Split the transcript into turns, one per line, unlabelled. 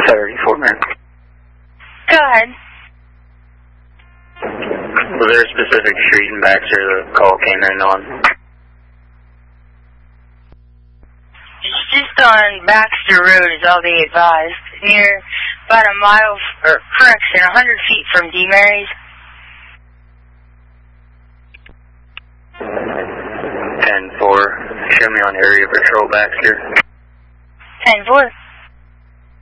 Clarity, Fort Meade.
Go ahead.
Was there a specific street in Baxter the call came in on?
It's just on Baxter Road, is all they advised. Near about a mile, or correction, 100 feet from D. Mary's.
10-4. Show me on area patrol Baxter.
10-4.